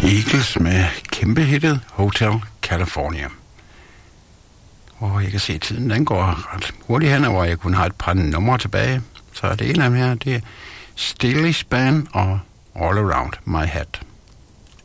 Eagles med kæmpe hittet Hotel California. Og jeg kan se, at tiden den går ret hurtigt hen, hvor jeg kun har et par numre tilbage. Så det ene af dem her, det er Staley Span og All Around My Head.